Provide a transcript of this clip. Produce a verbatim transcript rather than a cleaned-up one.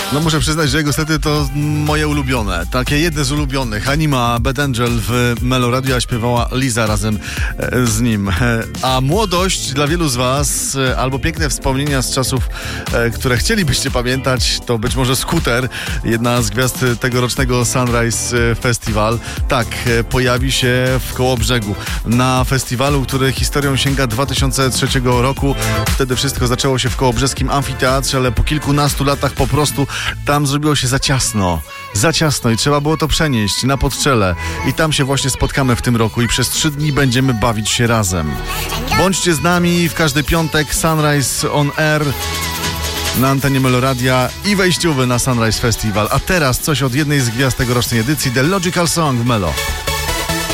No muszę przyznać, że jego sety to moje ulubione. Takie jedne z ulubionych. Anima Bad Angel w Meloradio, a śpiewała Liza razem z nim. A młodość dla wielu z was, albo piękne wspomnienia z czasów, które chcielibyście pamiętać, to być może Scooter, jedna z gwiazd tegorocznego Sunrise Festival. Tak, pojawi się w Kołobrzegu na festiwalu, który historią sięga dwa tysiące trzeciego roku. Wtedy wszystko zaczęło się w kołobrzeskim amfiteatrze, ale po kilkunastu latach po prostu tam zrobiło się za ciasno. Za ciasno i trzeba było to przenieść na Podczele. I tam się właśnie spotkamy w tym roku i przez trzy dni będziemy bawić się razem. Bądźcie z nami w każdy piątek Sunrise on Air na antenie Meloradia i wejściowy na Sunrise Festival. A teraz coś od jednej z gwiazd tegorocznej edycji, The Logical Song w Melo.